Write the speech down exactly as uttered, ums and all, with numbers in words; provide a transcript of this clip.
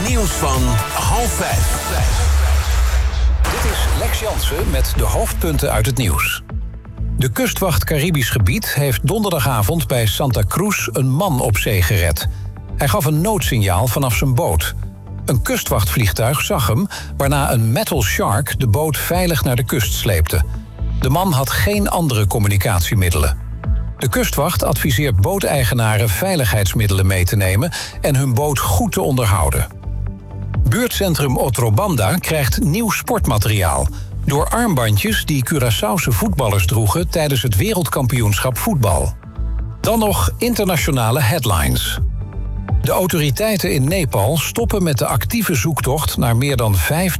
Nieuws van half vijf. Dit is Lex Jansen met de hoofdpunten uit het nieuws. De kustwacht Caribisch Gebied heeft donderdagavond bij Santa Cruz een man op zee gered. Hij gaf een noodsignaal vanaf zijn boot. Een kustwachtvliegtuig zag hem, waarna een metal shark de boot veilig naar de kust sleepte. De man had geen andere communicatiemiddelen. De kustwacht adviseert booteigenaren veiligheidsmiddelen mee te nemen en hun boot goed te onderhouden. Buurtcentrum Otrobanda krijgt nieuw sportmateriaal door armbandjes die Curaçaose voetballers droegen tijdens het wereldkampioenschap voetbal. Dan nog internationale headlines. De autoriteiten in Nepal stoppen met de actieve zoektocht naar meer dan vijf